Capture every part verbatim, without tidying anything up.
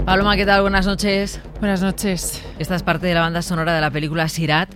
Paloma, ¿qué tal? Buenas noches. Buenas noches. Esta es parte de la banda sonora de la película Sirat,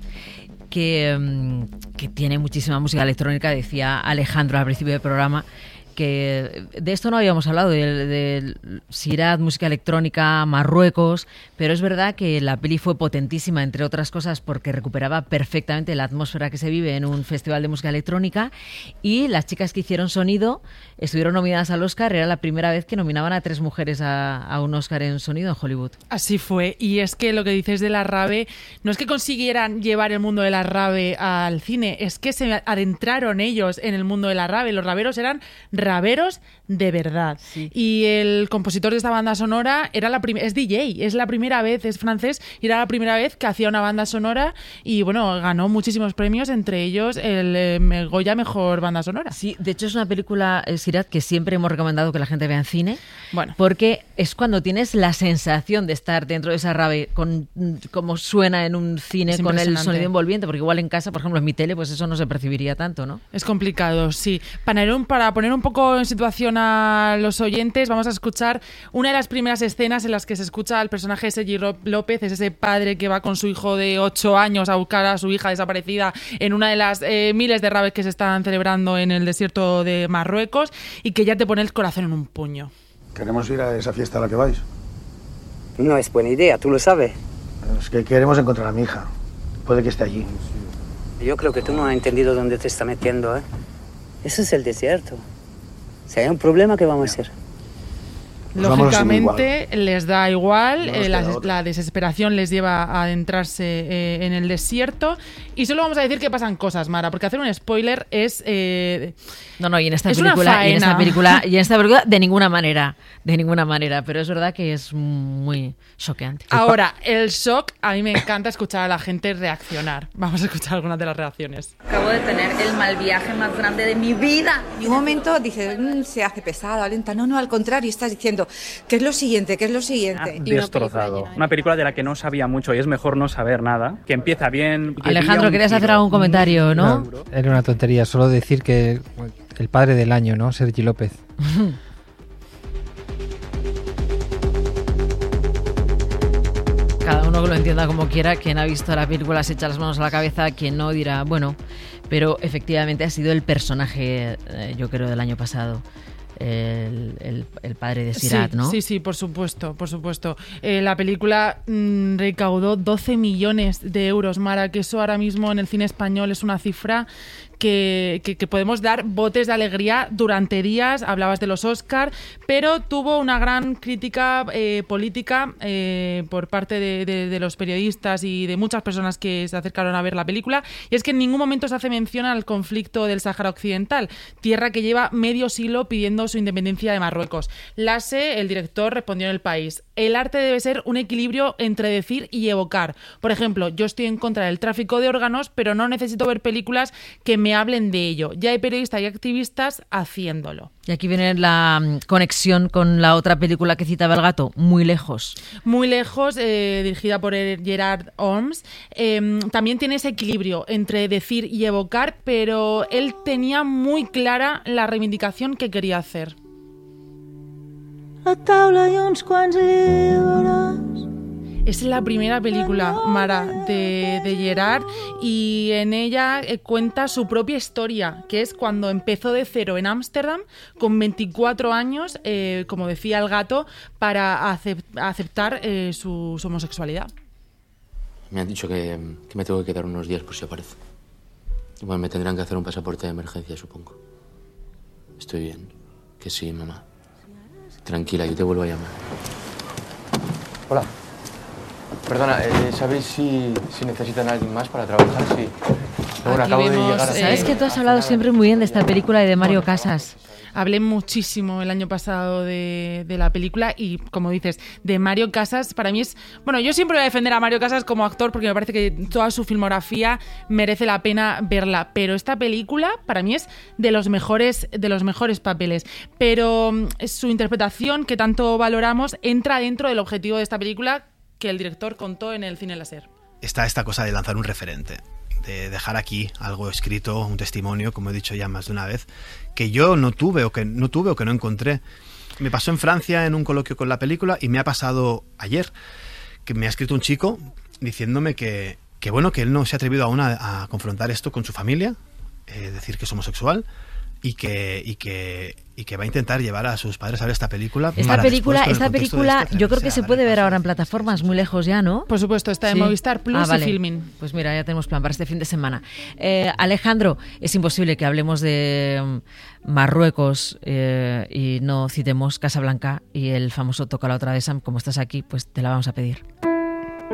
que, que tiene muchísima música electrónica. Decía Alejandro al principio del programa que de esto no habíamos hablado, de, de Sirat, música electrónica, Marruecos, pero es verdad que la peli fue potentísima, entre otras cosas, porque recuperaba perfectamente la atmósfera que se vive en un festival de música electrónica, y las chicas que hicieron sonido estuvieron nominadas al Oscar. Era la primera vez que nominaban a tres mujeres a, a un Oscar en sonido en Hollywood. Así fue, y es que lo que dices de la rave, no es que consiguieran llevar el mundo de la rave al cine, es que se adentraron ellos en el mundo de la rave. Los raveros eran raveros de verdad. Sí. Y el compositor de esta banda sonora era la prim- es D J, es la primera vez, es francés, y era la primera vez que hacía una banda sonora, y bueno, ganó muchísimos premios, entre ellos el, el Goya Mejor Banda Sonora. Sí, de hecho es una película, eh, Sirat, que siempre hemos recomendado que la gente vea en cine, bueno, porque es cuando tienes la sensación de estar dentro de esa rave, con como suena en un cine, con el sonido envolvente, porque igual en casa, por ejemplo, en mi tele, pues eso no se percibiría tanto, ¿no? Es complicado, sí. Para, un, para poner un poco en situación a los oyentes, vamos a escuchar una de las primeras escenas en las que se escucha al personaje de Sergi López, es ese padre que va con su hijo de ocho años a buscar a su hija desaparecida en una de las eh, miles de raves que se están celebrando en el desierto de Marruecos, y que ya te pone el corazón en un puño. Queremos ir a esa fiesta a la que vais. No es buena idea, tú lo sabes. Es que queremos encontrar a mi hija. Puede que esté allí. Yo creo que tú no has entendido dónde te está metiendo, ¿eh? Eso es el desierto. Si hay un problema, ¿qué vamos a hacer? Pues lógicamente les da igual, no eh, la, la desesperación les lleva a adentrarse eh, en el desierto, y solo vamos a decir que pasan cosas, Mara, porque hacer un spoiler es eh, no no y en esta película y en esta película y en esta película de ninguna manera de ninguna manera pero es verdad que es muy choqueante. Ahora, el shock, a mí me encanta escuchar a la gente reaccionar. Vamos a escuchar algunas de las reacciones. Acabo de tener el mal viaje más grande de mi vida. Y un momento dices, mmm, se hace pesada, lenta. No, no, al contrario, estás diciendo, ¿qué es lo siguiente? ¿Qué es lo siguiente? Ah, destrozado. Una película de la que no sabía mucho y es mejor no saber nada, que empieza bien. Que Alejandro, querías hacer algún comentario, ¿no? no era una tontería, solo decir que el padre del año, ¿no? Sergi López. Cada uno que lo entienda como quiera. Quien ha visto la película se echa las manos a la cabeza, quien no dirá, bueno, pero efectivamente ha sido el personaje, eh, yo creo, del año pasado. El, el, el padre de Sirat, sí, ¿no? Sí, sí, por supuesto, por supuesto. Eh, la película mmm, recaudó doce millones de euros, Mara, que eso ahora mismo en el cine español es una cifra que, que, que podemos dar botes de alegría durante días. Hablabas de los Oscar, pero tuvo una gran crítica eh, política eh, por parte de, de, de los periodistas y de muchas personas que se acercaron a ver la película, y es que en ningún momento se hace mención al conflicto del Sáhara Occidental, tierra que lleva medio siglo pidiendo su independencia de Marruecos. Lasse, el director, respondió en El País: el arte debe ser un equilibrio entre decir y evocar. Por ejemplo, yo estoy en contra del tráfico de órganos, pero no necesito ver películas que me hablen de ello. Ya hay periodistas y activistas haciéndolo. Y aquí viene la conexión con la otra película que citaba el gato, Muy lejos. Muy lejos, eh, dirigida por Gerard Holmes. Eh, también tiene ese equilibrio entre decir y evocar, pero él tenía muy clara la reivindicación que quería hacer. La taula i uns quants llibres. Es la primera película, Mara, de, de Gerard, y en ella eh, cuenta su propia historia, que es cuando empezó de cero en Ámsterdam, con veinticuatro años, eh, como decía el gato, para acept- aceptar eh, su, su homosexualidad. Me han dicho que, que me tengo que quedar unos días por si aparece. Igual me tendrán que hacer un pasaporte de emergencia, supongo. Estoy bien. Que sí, mamá. Tranquila, yo te vuelvo a llamar. Hola. Perdona, eh, ¿sabéis si, si necesitan a alguien más para trabajar? Sí. Bueno, acabo vemos, de llegar a... ¿Sabes que tú has hablado siempre muy bien de esta película y de Mario Casas? Hablé muchísimo el año pasado de, de la película, y, como dices, de Mario Casas. Para mí es... Bueno, yo siempre voy a defender a Mario Casas como actor porque me parece que toda su filmografía merece la pena verla. Pero esta película, para mí, es de los mejores, de los mejores papeles. Pero su interpretación, que tanto valoramos, entra dentro del objetivo de esta película que el director contó en el Cine Láser. Está esta cosa de lanzar un referente, de dejar aquí algo escrito, un testimonio, como he dicho ya más de una vez, que yo no tuve o que no tuve o que no encontré. Me pasó en Francia en un coloquio con la película y me ha pasado ayer, que me ha escrito un chico diciéndome que, que bueno, que él no se ha atrevido aún a, a confrontar esto con su familia, eh, decir que es homosexual, y que, y que y que va a intentar llevar a sus padres a ver esta película. Esta para película, después, esta película este, yo creo que se puede ver ahora en plataformas muy lejos ya, ¿no? Por supuesto, está en Sí. Movistar Plus Ah, vale. y Filmin. Pues mira, ya tenemos plan para este fin de semana. Eh, Alejandro, es imposible que hablemos de mm, Marruecos eh, y no citemos Casablanca y el famoso Toca la otra de Sam. Como estás aquí, pues te la vamos a pedir.